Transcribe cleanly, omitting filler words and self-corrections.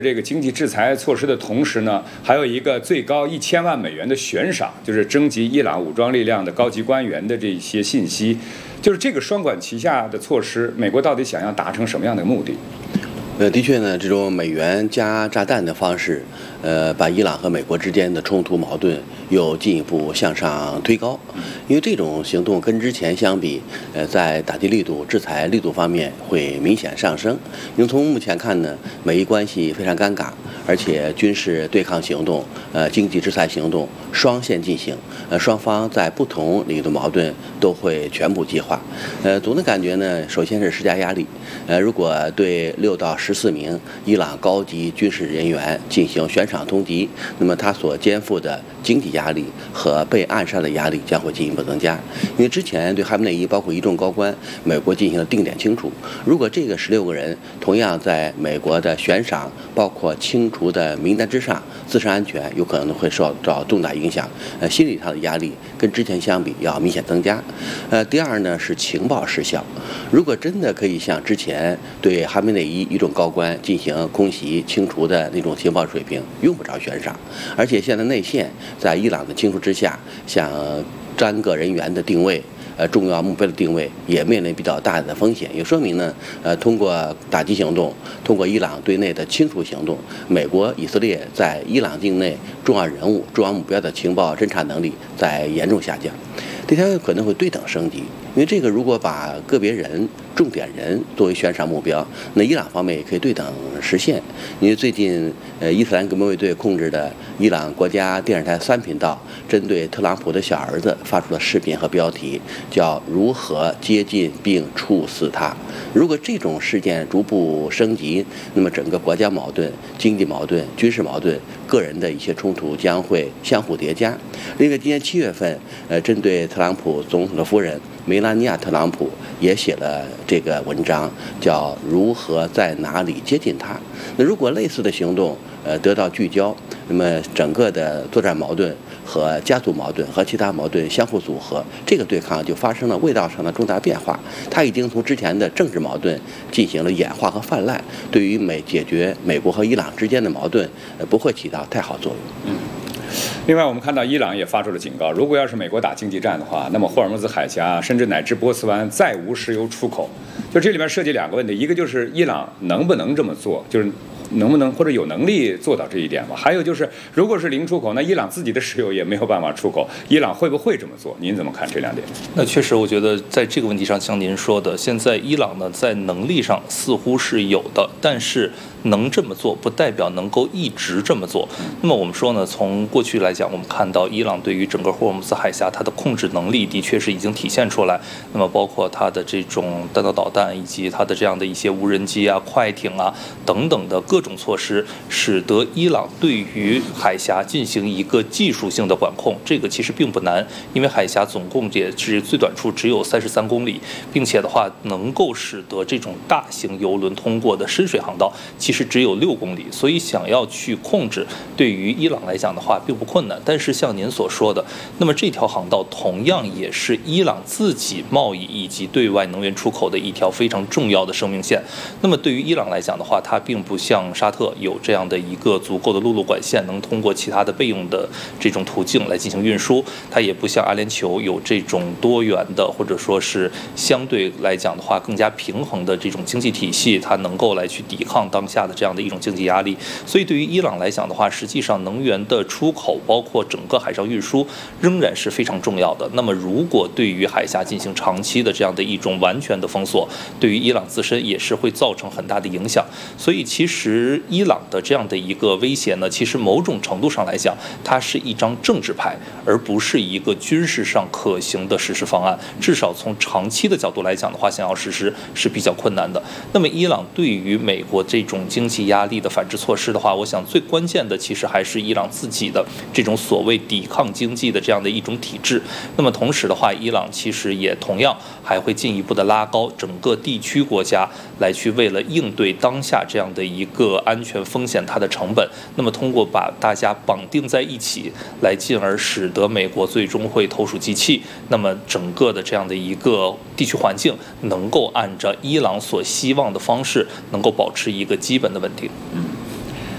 这个经济制裁措施的同时呢，还有一个最高1000万美元的悬赏，就是征集伊朗武装力量的高级官员的这些信息。就是这个双管齐下的措施，美国到底想要达成什么样的目的？ 的确呢，这种美元加炸弹的方式，把伊朗和美国之间的冲突矛盾又进一步向上推高。因为这种行动跟之前相比，在打击力度、制裁力度方面会明显上升。因为从目前看呢，美伊关系非常尴尬，而且军事对抗行动、经济制裁行动双线进行，双方在不同领域的矛盾都会全部激化。总的感觉呢，首先是施加压力。如果对6到14名伊朗高级军事人员进行悬赏通缉，那么他所肩负的经济压力和被暗杀的压力将会进一步增加。因为之前对哈梅内伊包括一众高官，美国进行了定点清除。如果这个16个人同样在美国的悬赏包括清除的名单之上，自身安全有可能会受到重大影响，心理上的压力跟之前相比要明显增加。第二呢是情报失效。如果真的可以像之前对哈梅内伊一众高官进行空袭清除的那种情报水平，用不着悬赏。而且现在内线在伊朗的清除之下，像单个人员的定位、重要目标的定位也面临比较大的风险，也说明呢，通过打击行动，通过伊朗对内的清除行动，美国、以色列在伊朗境内重要人物、重要目标的情报侦察能力在严重下降。这条可能会对等升级，因为这个如果把个别人、重点人作为悬赏目标，那伊朗方面也可以对等实现。因为最近伊斯兰革命卫队控制的伊朗国家电视台3频道针对特朗普的小儿子发出了视频和标题，叫如何接近并处死他。如果这种事件逐步升级，那么整个国家矛盾、经济矛盾、军事矛盾、个人的一些冲突将会相互叠加。另外，今年7月份，针对特朗普总统的夫人梅拉尼亚·特朗普也写了这个文章，叫如何在哪里接近他。那如果类似的行动得到聚焦，那么整个的作战矛盾和家族矛盾和其他矛盾相互组合，这个对抗就发生了味道上的重大变化。它已经从之前的政治矛盾进行了演化和泛滥，对于解决美国和伊朗之间的矛盾不会起到太好作用。 另外，我们看到伊朗也发出了警告，如果要是美国打经济战的话，那么霍尔木兹海峡甚至乃至波斯湾再无石油出口。就这里面涉及2个问题，一个就是伊朗能不能这么做，就是能不能或者有能力做到这一点吗？还有就是，如果是零出口，那伊朗自己的石油也没有办法出口，伊朗会不会这么做？您怎么看这2点？ 那确实，我觉得在这个问题上，像您说的，现在伊朗呢在能力上似乎是有的，但是能这么做不代表能够一直这么做。那么我们说呢，从过去来讲，我们看到伊朗对于整个霍尔木兹海峡它的控制能力的确是已经体现出来。那么包括它的这种弹道导弹以及它的这样的一些无人机啊、快艇啊等等的各种措施，使得伊朗对于海峡进行一个技术性的管控。这个其实并不难，因为海峡总共也是最短处只有33公里，并且的话能够使得这种大型油轮通过的深水航道其实只有6公里，所以想要去控制，对于伊朗来讲的话并不困难。但是像您所说的，那么这条航道同样也是伊朗自己贸易以及对外能源出口的一条非常重要的生命线。那么对于伊朗来讲的话，它并不像沙特有这样的一个足够的陆路管线，能通过其他的备用的这种途径来进行运输，它也不像阿联酋有这种多元的或者说是相对来讲的话更加平衡的这种经济体系，它能够来去抵抗当下的这样的一种经济压力。所以对于伊朗来讲的话，实际上能源的出口包括整个海上运输仍然是非常重要的。那么如果对于海峡进行长期的这样的一种完全的封锁，对于伊朗自身也是会造成很大的影响。所以其实伊朗的这样的一个威胁呢，其实某种程度上来讲，它是一张政治牌，而不是一个军事上可行的实施方案。至少从长期的角度来讲的话，想要实施是比较困难的。那么伊朗对于美国这种经济压力的反制措施的话，我想最关键的其实还是伊朗自己的这种所谓抵抗经济的这样的一种体制。那么同时的话，伊朗其实也同样还会进一步的拉高整个地区国家来去为了应对当下这样的一个安全风险它的成本，那么通过把大家绑定在一起，来进而使得美国最终会投鼠忌器，那么整个的这样的一个地区环境能够按照伊朗所希望的方式能够保持一个基本的稳定。